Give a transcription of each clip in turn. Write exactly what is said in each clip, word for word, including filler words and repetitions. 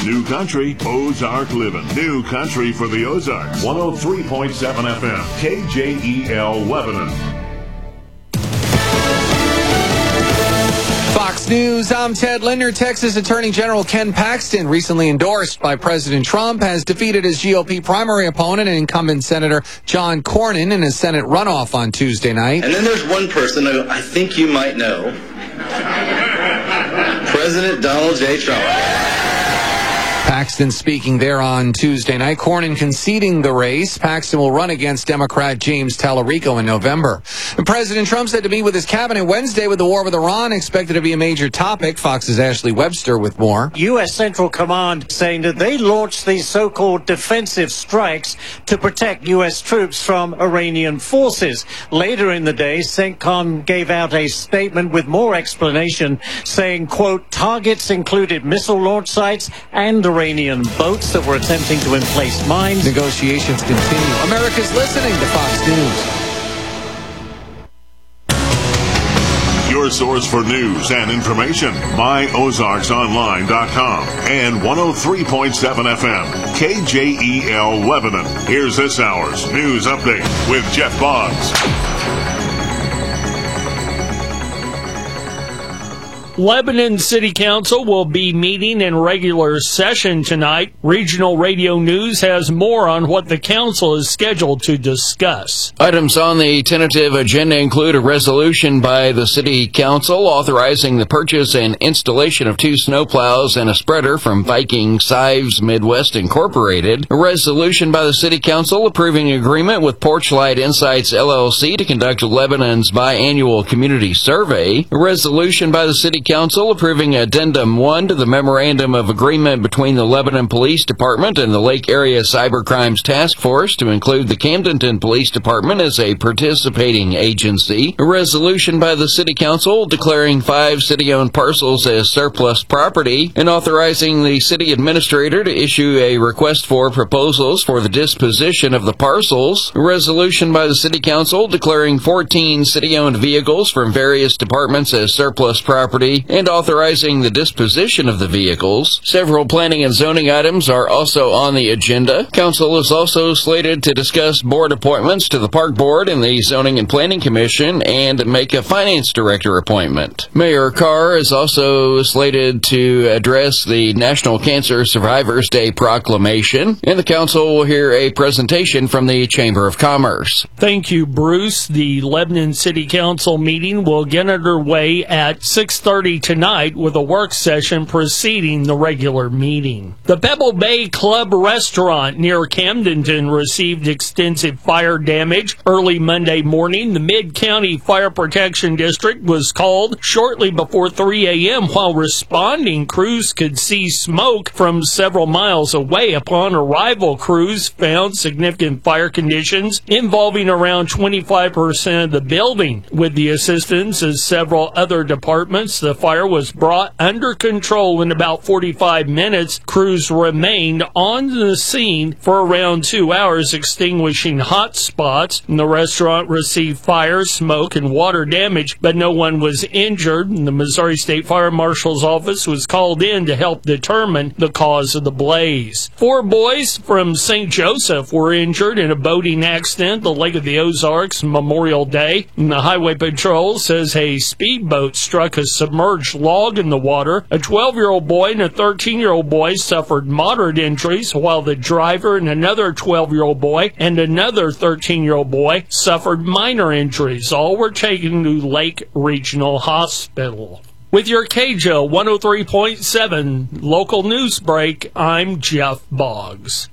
New Country, Ozark Living. New Country for the Ozarks. one oh three point seven F M, K J E L Lebanon. Fox News, I'm Ted Linder. Texas Attorney General Ken Paxton, recently endorsed by President Trump, has defeated his G O P primary opponent and incumbent Senator John Cornyn in a Senate runoff on Tuesday night. And then there's one person who I think you might know. President Donald J. Trump. Paxton speaking there on Tuesday night. Cornyn conceding the race. Paxton will run against Democrat James Tallarico in November. And President Trump said to meet with his cabinet Wednesday with the war with Iran expected to be a major topic. Fox's Ashley Webster with more. U S. Central Command saying that they launched these so-called defensive strikes to protect U S troops from Iranian forces. Later in the day, CENTCOM gave out a statement with more explanation saying, quote, targets included missile launch sites and Iranian boats that were attempting to emplace mines. Negotiations continue. America's listening to Fox News. Your source for news and information, my ozarks online dot com and one oh three point seven F M, K J E L Lebanon. Here's this hour's news update with Jeff Boggs. Lebanon City Council will be meeting in regular session tonight. Regional Radio News has more on what the council is scheduled to discuss. Items on the tentative agenda include a resolution by the City Council authorizing the purchase and installation of two snowplows and a spreader from Viking Sives Midwest Incorporated, a resolution by the City Council approving agreement with Porchlight Insights L L C to conduct Lebanon's biannual community survey, a resolution by the City Council approving Addendum one to the Memorandum of Agreement between the Lebanon Police Department and the Lake Area Cybercrimes Task Force to include the Camdenton Police Department as a participating agency, a resolution by the City Council declaring five city-owned parcels as surplus property, and authorizing the City Administrator to issue a request for proposals for the disposition of the parcels, a resolution by the City Council declaring fourteen city-owned vehicles from various departments as surplus property, and authorizing the disposition of the vehicles. Several planning and zoning items are also on the agenda. Council is also slated to discuss board appointments to the Park Board and the Zoning and Planning Commission and make a finance director appointment. Mayor Carr is also slated to address the National Cancer Survivors Day proclamation, and the council will hear a presentation from the Chamber of Commerce. Thank you, Bruce. The Lebanon City Council meeting will get underway at six thirty tonight with a work session preceding the regular meeting. The Pebble Bay Club restaurant near Camdenton received extensive fire damage. Early Monday morning, the Mid-County Fire Protection District was called shortly before three a.m. While responding, crews could see smoke from several miles away. Upon arrival, crews found significant fire conditions involving around twenty-five percent of the building. With the assistance of several other departments, the fire was brought under control in about forty-five minutes. Crews remained on the scene for around two hours, extinguishing hot spots. The restaurant received fire, smoke, and water damage, but no one was injured. The Missouri State Fire Marshal's office was called in to help determine the cause of the blaze. Four boys from Saint Joseph were injured in a boating accident at the Lake of the Ozarks Memorial Day. The Highway Patrol says a speedboat struck a submerged log in the water. A twelve-year-old boy and a thirteen-year-old boy suffered moderate injuries, while the driver and another twelve-year-old boy and another thirteen-year-old boy suffered minor injuries. All were taken to Lake Regional Hospital. With your K J O one oh three point seven local news break, I'm Jeff Boggs.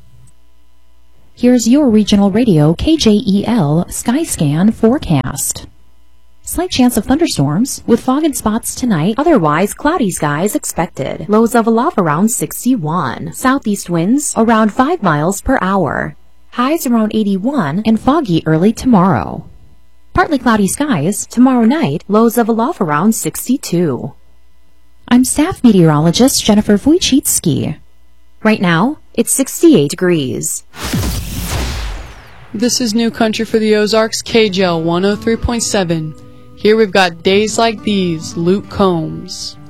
Here's your regional radio K J E L Skyscan forecast. Slight chance of thunderstorms with fog and spots tonight. Otherwise, cloudy skies expected. Lows of love around sixty-one. Southeast winds around five miles per hour. Highs around eighty-one and foggy early tomorrow. Partly cloudy skies tomorrow night. Lows of love around sixty-two. I'm staff meteorologist Jennifer Wojcicki. Right now, it's sixty-eight degrees. This is New Country for the Ozarks, K J L one oh three point seven. Here we've got Days Like These, Luke Combs.